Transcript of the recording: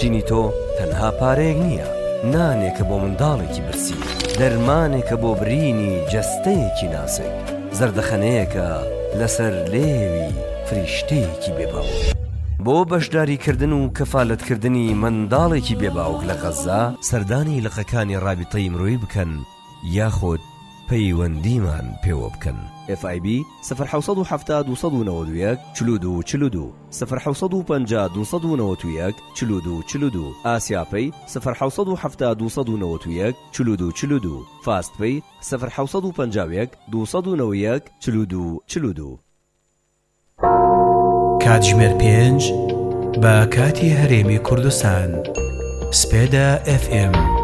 بچینی تۆ تەنها پارەیەک نییە، نانێکە بۆ منداڵێکی برسی، دەرمانێکە بۆ برینی جەستەیەکی ناسک، زەردەخەنەیەکە لەسەر لێوی فریشتەیەکی بێباوک. بۆ بەشداریکردن و کەفالەتکردنی منداڵێکی بێباوک لە غەزا سەردانی لقەکانی ڕابطەی مرۆیی بکەن یاخود پەیوەندیمان پێوە بکەن. FIB 0 291 42 42 0 250 42 42 ئاسیاپەی 0 291 42 42 فاستپەی 0 251 291 42 42. کاتژمێر 5 بە کاتی هەرێمی کوردستان سپێدا FM